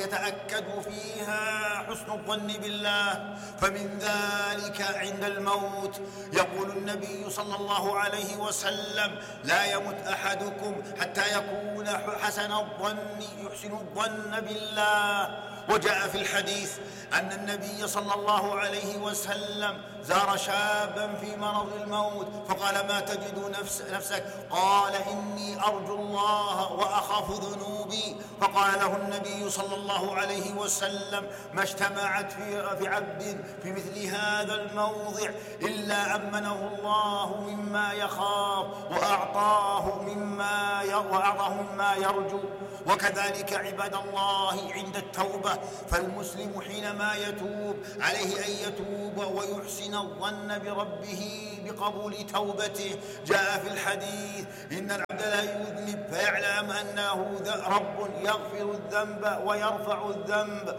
يتأكد فيها حسن الظن بالله. فمن ذلك عند الموت يقول النبي صلى الله عليه وسلم: لا يمت أحدكم حتى يكون حسن الظن يحسن الظن بالله. وجاء في الحديث أن النبي صلى الله عليه وسلم زار شابا في مرض الموت فقال: ما تجد نفسك؟ قال: إني أرجو الله وأخاف ذنوبي. فقال له النبي صلى الله عليه وسلم: ما اجتمعت في عبد في مثل هذا الموضع إلا أمنه الله مما يخاف وأعطاه مما يرجو. وكذلك عباد الله عند التوبة، فالمسلم حينما يتوب عليه أن يتوب ويحسن الظن بربه بقبول توبته. جاء في الحديث: إن العبد لا يذنب فيعلم أنه رب يغفر الذنب ويرفع الذنب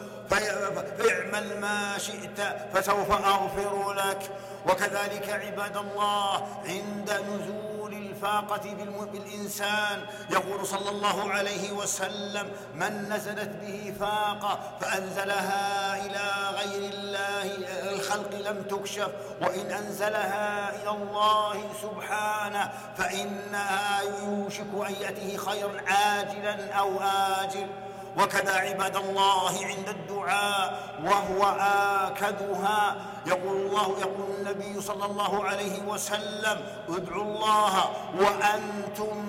فاعمل ما شئت فسوف أغفر لك. وكذلك عباد الله عند نزول الفاقة بالإنسان يقول صلى الله عليه وسلم: من نزلت به فاقة فأنزلها إلى غير الله الخلق لم تكشف، وإن أنزلها إلى الله سبحانه فإنها يوشك أن يأتيه خير عاجلا أو آجل. وكذا عباد الله عند الدعاء وهو آكدها يقول النبي صلى الله عليه وسلم: ادعوا الله وأنتم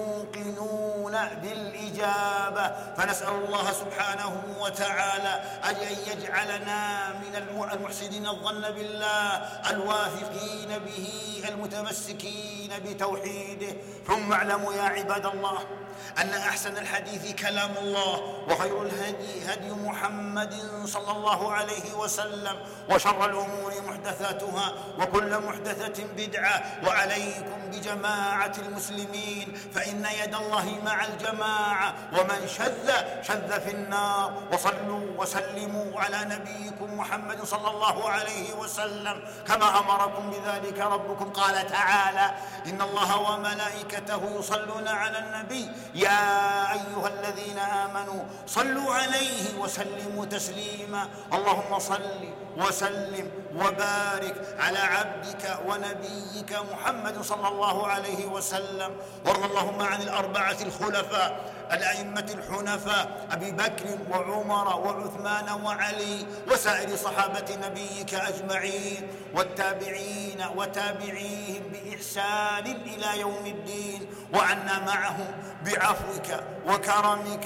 موقنون بالإجابة. فنسأل الله سبحانه وتعالى أن يجعلنا من المحسنين الظن بالله الواثقين به المتمسكين بتوحيده. ثم اعلموا يا عباد الله أن أحسن الحديث كلام الله، وخير الهدي هدي محمد صلى الله عليه وسلم، وشر الأمور محدثاتها، وكل محدثة بدعة. وعليكم بجماعة المسلمين فإن يد الله مع الجماعة، ومن شذ في النار. وصلوا وسلموا على نبيكم محمد صلى الله عليه وسلم كما أمركم بذلك ربكم. قال تعالى: إن الله وملائكته يصلون على النبي يا أيها الذين آمنوا صلوا عليه وسلموا تسليما. اللهم صل وسلم وبارك على عبدك ونبيك محمد صلى الله عليه وسلم. وارض اللهم عن الأربعة الخلفاء الأئمة الحنفاء أبي بكر وعمر وعثمان وعلي وسائر صحابة نبيك أجمعين، والتابعين وتابعيهم بإحسان إلى يوم الدين، وعنا معهم بعفوك وكرمك